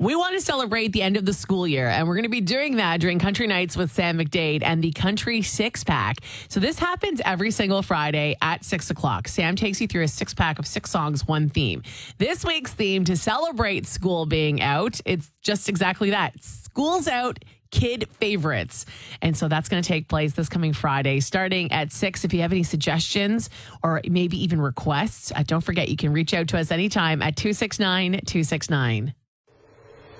We want to celebrate the end of the school year, and we're going to be doing that during Country Nights with Sam McDade and the Country Six Pack. So this happens every single Friday at 6 o'clock. Sam takes you through a six pack of 6 songs, one theme. This week's theme, to celebrate school being out, it's just exactly that. School's out. Kid favorites. And so that's going to take place this coming Friday, starting at 6. If you have any suggestions or maybe even requests, don't forget you can reach out to us anytime at 269-269.